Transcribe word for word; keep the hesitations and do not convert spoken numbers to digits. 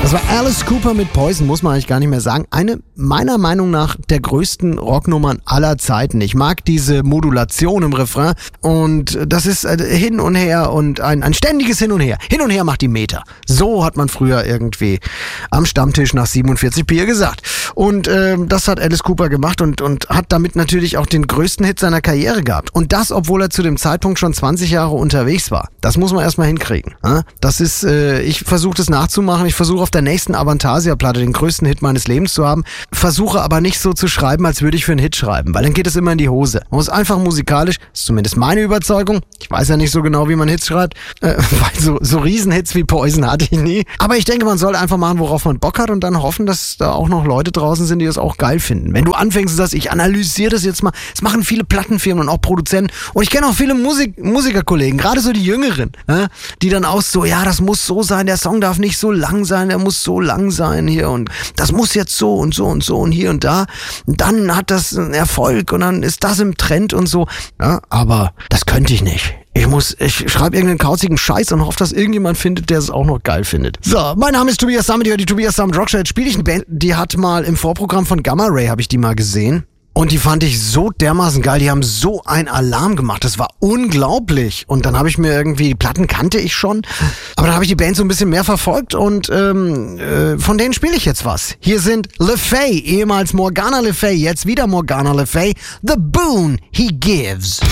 Das war Alice Cooper mit Poison, muss man eigentlich gar nicht mehr sagen. Eine meiner Meinung nach der größten Rocknummern aller Zeiten. Ich mag diese Modulation im Refrain und das ist hin und her und ein, ein ständiges Hin und Her. Hin und her macht die Meter. So hat man früher irgendwie am Stammtisch nach siebenundvierzig Bier gesagt. Und äh, das hat Alice Cooper gemacht und, und hat damit natürlich auch den größten Hit seiner Karriere gehabt. Und das, obwohl er zu dem Zeitpunkt schon zwanzig Jahre unterwegs war. Das muss man erstmal hinkriegen. Das ist, äh, ich versuche das nachzumachen. Ich versuche auf der nächsten Avantasia-Platte den größten Hit meines Lebens zu haben. Versuche aber nicht so zu schreiben, als würde ich für einen Hit schreiben, weil dann geht es immer in die Hose. Man muss einfach musikalisch, das ist zumindest meine Überzeugung, ich weiß ja nicht so genau, wie man Hits schreibt, äh, weil so, so Riesenhits wie Poison hatte ich nie. Aber ich denke, man soll einfach machen, worauf man Bock hat und dann hoffen, dass da auch noch Leute draußen sind, die das auch geil finden. Wenn du anfängst und sagst, ich analysiere das jetzt mal, das machen viele Plattenfirmen und auch Produzenten und ich kenne auch viele Musik, Musikerkollegen, gerade so die Jüngeren, äh, die dann auch so, ja, das muss so sein, der Song darf nicht so lang sein, der muss so lang sein hier und das muss jetzt so und so und so und hier und da. Und dann hat das einen Erfolg und dann ist das im Trend und so. Ja, aber das könnte ich nicht. Ich muss, ich schreibe irgendeinen kauzigen Scheiß und hoffe, dass irgendjemand findet, der es auch noch geil findet. So, mein Name ist Tobias Summit, die Tobias Summit Rockshow. Jetzt spiele ich eine Band, die hat mal im Vorprogramm von Gamma Ray, habe ich die mal gesehen. Und die fand ich so dermaßen geil, die haben so einen Alarm gemacht, das war unglaublich. Und dann habe ich mir irgendwie, die Platten kannte ich schon, aber dann habe ich die Band so ein bisschen mehr verfolgt und ähm, äh, von denen spiele ich jetzt was. Hier sind Le Fay, ehemals Morgana Le Fay, jetzt wieder Morgana Le Fay, The Boon He Gives.